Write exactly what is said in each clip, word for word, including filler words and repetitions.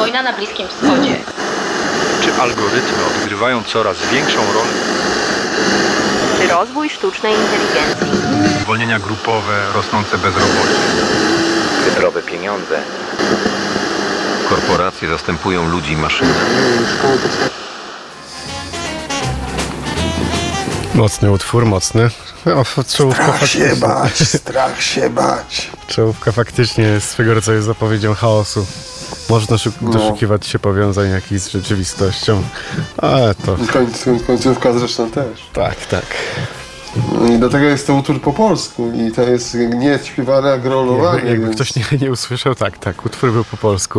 wojna na Bliskim Wschodzie. Czy algorytmy odgrywają coraz większą rolę? Czy rozwój sztucznej inteligencji? Zwolnienia grupowe, rosnące bezrobocie. Cyfrowe pieniądze. Korporacje zastępują ludzi maszynami. Mocny utwór, mocny. O, czołówka Strach faktycznie. się bać, strach się bać. Czołówka faktycznie jest swego rodzaju zapowiedzią chaosu. Można szuk- No. doszukiwać się powiązań jakichś z rzeczywistością, ale to... Końc, końcówka zresztą też. Tak, tak. I do tego jest to utwór po polsku i to jest nie śpiewane, a grolowanie. Jakby, jakby więc... ktoś nie, nie usłyszał, tak, tak, utwór był po polsku.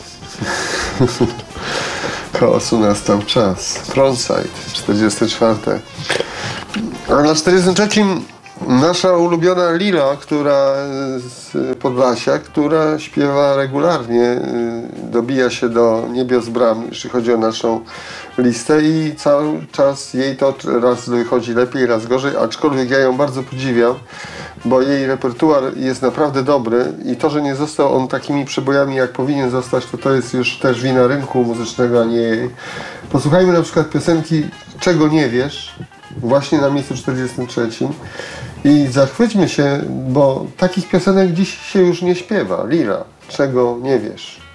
Chaosu nastał czas. Frontside, czterdzieste czwarte. A na czterdziestym trzecim nasza ulubiona Lila, która z Podlasia, która śpiewa regularnie, dobija się do niebios bram, jeśli chodzi o naszą listę i cały czas jej to raz wychodzi lepiej, raz gorzej, aczkolwiek ja ją bardzo podziwiam, bo jej repertuar jest naprawdę dobry i to, że nie został on takimi przebojami, jak powinien zostać, to to jest już też wina rynku muzycznego, a nie jej. Posłuchajmy na przykład piosenki Czego nie wiesz, właśnie na miejscu czterdziestym trzecim i zachwyćmy się, bo takich piosenek dziś się już nie śpiewa. Lila, Czego nie wiesz.